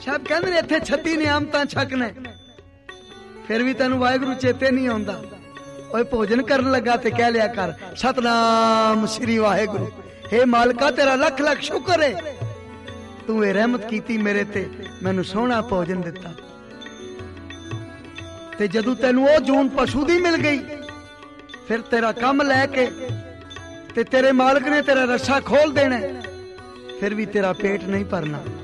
सब कहते ने इत्थे 36 नियामतां छकने, फिर भी तेनू वाहिगुरू चेते नहीं आउंदा। ओए भोजन करन लगा ते कह लिया कर सतनाम श्री वाहिगुरू। हे मालका तेरा लख लख शुक्र है, तू ये रहमत कीती मेरे ते, मैनू सोहना भोजन दिता। ते जदू तेनू ओ जून पशु दी मिल गई, फिर तेरा कम लैके ते तेरे मालक ने तेरा रस्सा खोल देना, फिर भी तेरा पेट नहीं भरना।